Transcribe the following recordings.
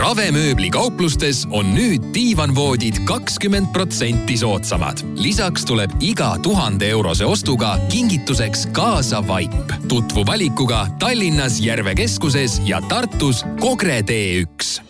Ravemööbli kauplustes on nüüd diivanvoodid 20% soodsamad. Lisaks tuleb iga 1000 eurose ostuga kingituseks kaasa vaip. Tutvu valikuga Tallinnas Järve keskuses ja Tartus Kogre T1.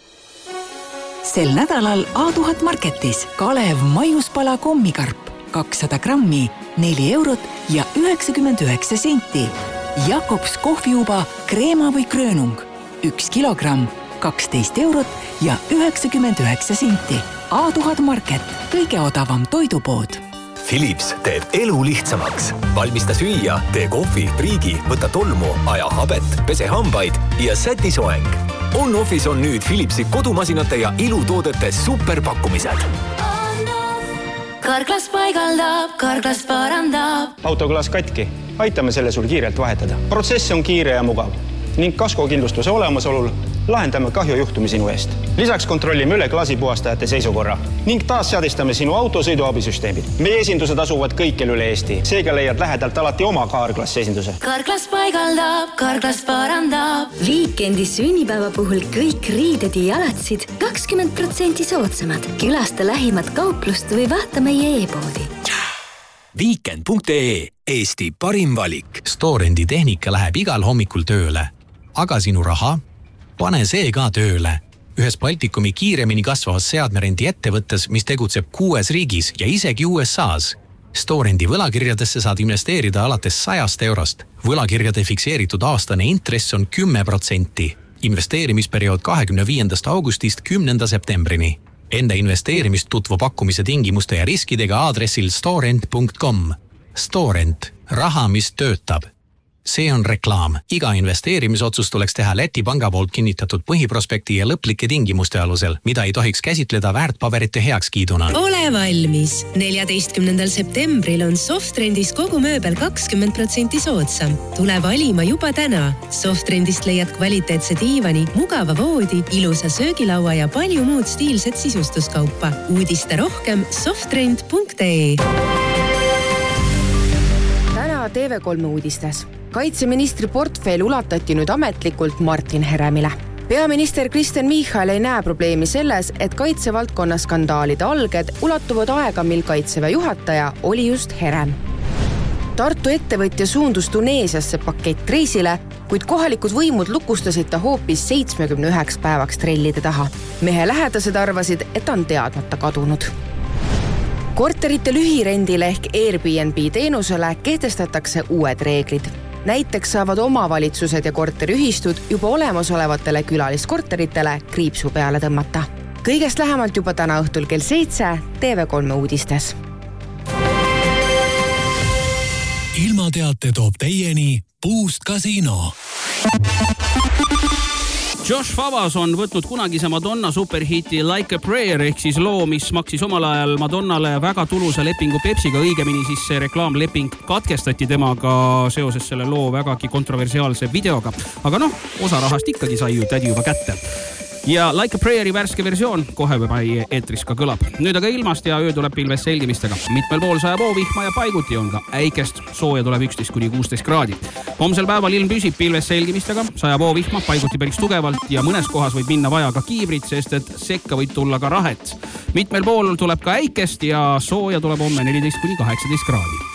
Sel nädalal A1000 Marketis Kalev maiuspala kommikarp 200 grammi 4 eurot ja 99 senti. Jakobs kohviuba kreema või kröönung 1 kilogramm 12 eurot ja 99 senti. A1000 Market, kõige odavam toidupood. Philips teeb elu lihtsamaks. Valmista süüa, tee kohvi, priigi, võta tolmu, aja habet, pese hambaid ja säti soeng. On-Office on nüüd Philipsi kodumasinate ja ilutoodete superpakkumised. Karklas paigaldab, Karklas parandab. Autoklaas katki. Aitame selle sul kiirelt vahetada. Protsess on kiire ja mugav ning kaskokindlustuse olemasolul lahendame kahjujuhtumi sinu eest. Lisaks kontrollime üle klaasipuhastajate seisukorra ning taas seadistame sinu auto sõiduabisüsteemid. Meie esindused asuvad kõikjal üle Eesti. Seega leiad lähedalt alati oma Karklas esinduse. Karklas paigaldab, Karklas parandab. Viikendi sünnipäeva puhul kõik riided ja jalatsid 20% soodsamad. Külasta lähimat kauplust või vaata meie e-poodi. Weekend.ee Eesti parim valik. Storendi tehnika läheb igal hommikul tööle. Aga sinu raha? Pane see ka tööle. Ühes Baltikumi kiiremini kasvavas seadmerendi ettevõttes, mis tegutseb 6 riigis ja isegi USA's. Storendi võlakirjadesse saad investeerida alates 100 eurost. Võlakirjade fikseeritud aastane intress on 10%. Investeerimisperiood 25. augustist 10. septembrini. Enda investeerimist tutvu pakkumise tingimuste ja riskidega aadressil storent.com. Storent. Raha, mis töötab. See on reklaam. Iga investeerimisotsus tuleks teha Läti panga poolt kinnitatud põhiprospekti ja lõplike tingimuste alusel, mida ei tohiks käsitleda väärtpaberite heakskiiduna. Ole valmis! 14. septembril on Softrendis kogu mööbel 20% soodsam. Tule valima juba täna. Softrendist leiad kvaliteetse diivani, mugava voodi, ilusa söögilaua ja palju muud stiilset sisustuskaupa. Uudiste rohkem softrend.ee. Täna TV3 uudistes. Kaitseministri portfeel ulatati nüüd ametlikult Martin Heremile. Peaminister Kristen Michal ei näe probleemi selles, et kaitsevaldkonna skandaalide alged ulatuvad aega, mil kaitseväe juhataja oli just Herem. Tartu ettevõtja suundus Tuneesiasse pakettreisile, kuid kohalikud võimud lukustasid ta hoopis 79 päevaks trellide taha. Mehe lähedased arvasid, et on teadmata kadunud. Korterite lühirendile ehk Airbnb teenusele kehtestatakse uued reeglid. Näiteks saavad omavalitsused ja korteriühistud juba olemasolevatele külaliskorteritele kriipsu peale tõmmata. Kõigest lähemalt juba täna õhtul kell 7 TV3 uudistes. Ilmateate toob teieni Boost Casino. Josh Favas on võtnud kunagise Madonna superhiti Like a Prayer ehk siis loo, mis maksis omal ajal Madonnale väga tulusa lepingu Pepsiga, õigemini siis see reklaamleping katkestati temaga seoses selle loo vägagi kontroversiaalse videoga. Aga osa rahast ikkagi sai ju tädi juba kätte. Ja Like a Prayeri värske versioon kohe või eetris ka kõlab. Nüüd aga ilmast ja öö tuleb pilves selgimistega. Mitmel pool sajab vihma ja paiguti on ka äikest. Sooja tuleb 11–16 kraadi. Homsel päeval ilm püsib pilves selgimistega, sajab vihma, paiguti päris tugevalt ja mõnes kohas võib minna vaja ka kiivrit, sest et sekka võib tulla ka rahet. Mitmel pool tuleb ka äikest ja sooja tuleb homme 14–18 kraadi.